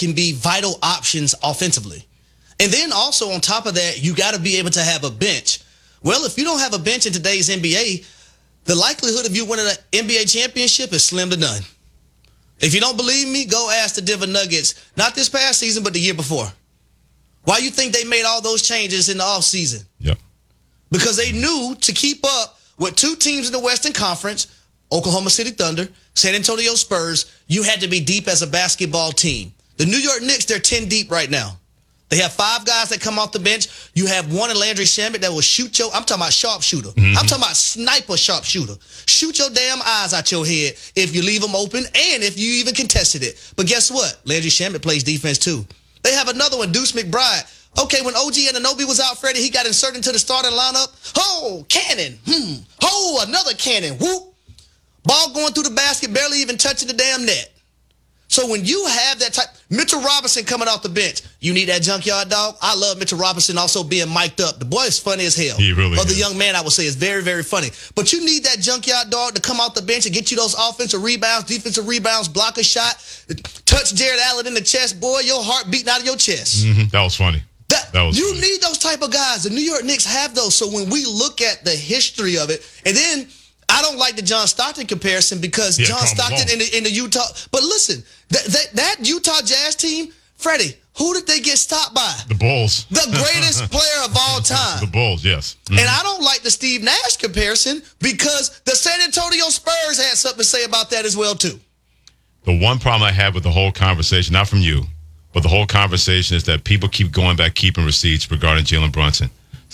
can be vital options offensively. And then also on top of that, you got to be able to have a bench. Well, if you don't have a bench in today's NBA, the likelihood of you winning an NBA championship is slim to none. If you don't believe me, go ask the Denver Nuggets, not this past season, but the year before. Why you think they made all those changes in the offseason? Yep. Because they knew to keep up with two teams in the Western Conference, Oklahoma City Thunder, San Antonio Spurs, you had to be deep as a basketball team. The New York Knicks, they're 10 deep right now. They have 5 guys that come off the bench. You have one in Landry Shamet that will shoot I'm talking about sharpshooter. I'm talking about sniper sharpshooter. Shoot your damn eyes out your head if you leave them open and if you even contested it. But guess what? Landry Shamet plays defense too. They have another one, Deuce McBride. Okay, when OG Anunoby was out, Freddie, he got inserted into the starting lineup. Oh, cannon. Oh, another cannon. Whoop. Ball going through the basket, barely even touching the damn net. So when you have that type, Mitchell Robinson coming off the bench, you need that junkyard dog. I love Mitchell Robinson also being mic'd up. The boy is funny as hell. He really is. The young man, I would say, is very, very funny. But you need that junkyard dog to come off the bench and get you those offensive rebounds, defensive rebounds, block a shot, touch Jared Allen in the chest. Boy, your heart beating out of your chest. That was funny. You need those type of guys. The New York Knicks have those. So when we look at the history of it, and then I don't like the John Stockton comparison because John Stockton in the Utah. But listen, that Utah Jazz team, Freddie, who did they get stopped by? The Bulls. The greatest player of all time. The Bulls, yes. And I don't like the Steve Nash comparison because the San Antonio Spurs had something to say about that as well, too. The one problem I had with the whole conversation, not from you, but the whole conversation is that people keep going back, keeping receipts regarding Jalen Brunson.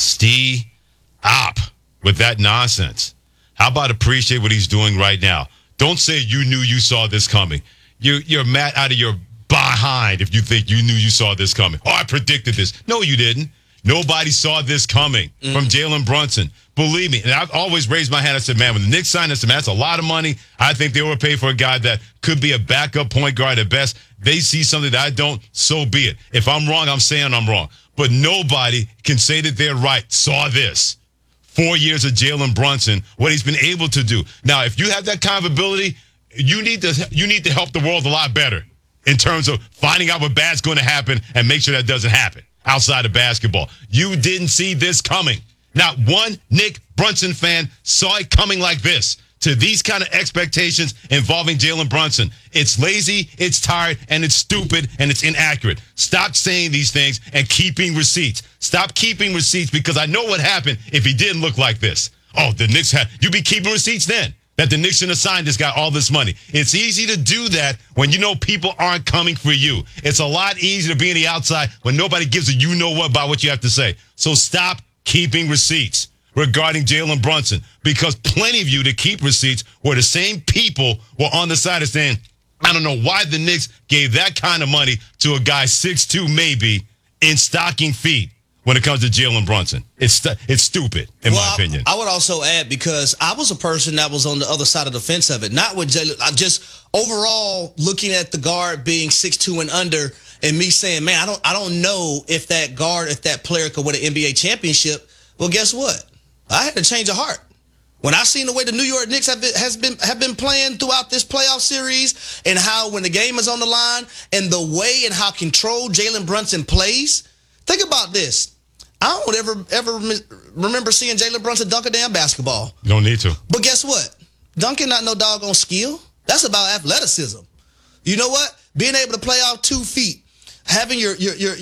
Stop with that nonsense. How about appreciate what he's doing right now? Don't say you knew you saw this coming. You're mad out of your behind if you think you knew you saw this coming. Oh, I predicted this. No, you didn't. Nobody saw this coming from Jalen Brunson. Believe me. And I've always raised my hand. I said, man, when the Knicks signed this, man, that's a lot of money. I think they overpaid for a guy that could be a backup point guard at best. They see something that I don't, so be it. If I'm wrong, I'm saying I'm wrong. But nobody can say that they're right. Saw this. 4 years of Jalen Brunson, what he's been able to do. Now, if you have that kind of ability, you need to help the world a lot better in terms of finding out what bad's going to happen and make sure that doesn't happen outside of basketball. You didn't see this coming. Not one Nick Brunson fan saw it coming like this to these kind of expectations involving Jalen Brunson. It's lazy, it's tired, and it's stupid, and it's inaccurate. Stop saying these things and keeping receipts. Stop keeping receipts because I know what happened if he didn't look like this. Oh, the Knicks you'd be keeping receipts then that the Knicks shouldn't have signed this guy all this money. It's easy to do that when you know people aren't coming for you. It's a lot easier to be on the outside when nobody gives a you-know-what about what you have to say. So stop keeping receipts regarding Jalen Brunson, because plenty of you to keep receipts were the same people were on the side of saying, I don't know why the Knicks gave that kind of money to a guy 6'2", maybe, in stocking feet when it comes to Jalen Brunson. It's stupid, in my opinion. I would also add, because I was a person that was on the other side of the fence of it, not with Jalen. I just overall looking at the guard being 6'2" and under, and me saying, man, I don't know if that player could win an NBA championship. Well, guess what? I had to change of heart. When I seen the way the New York Knicks have been playing throughout this playoff series, and how when the game is on the line, and the way and how controlled Jalen Brunson plays, think about this. I don't ever remember seeing Jalen Brunson dunk a damn basketball. You don't need to. But guess what? Dunking not no doggone skill. That's about athleticism. You know what? Being able to play off 2 feet, having your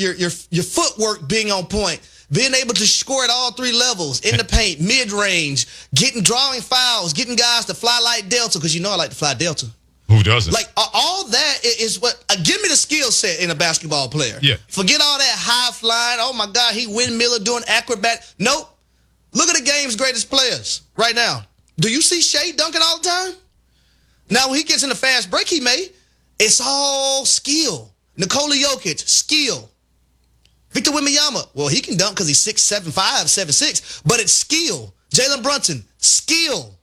footwork being on point, being able to score at all 3 levels, in the paint, mid-range, drawing fouls, getting guys to fly like Delta, because you know I like to fly Delta. Who doesn't? Like, all that is what, give me the skill set in a basketball player. Yeah. Forget all that high flying, oh my God, he windmiller doing acrobat. Nope. Look at the game's greatest players right now. Do you see Shea dunking all the time? Now, when he gets in the fast break he made, it's all skill. Nikola Jokic, skill. Victor Wembanyama, well, he can dunk because he's 6'7", 7'6", but it's skill. Jalen Brunson, skill.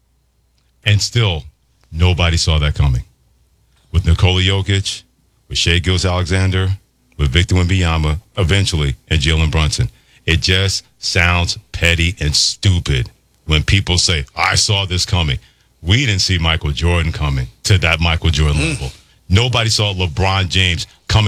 And still, nobody saw that coming. With Nikola Jokic, with Shai Gilgeous-Alexander, with Victor Wembanyama, eventually, and Jalen Brunson. It just sounds petty and stupid when people say, I saw this coming. We didn't see Michael Jordan coming to that Michael Jordan level. Nobody saw LeBron James coming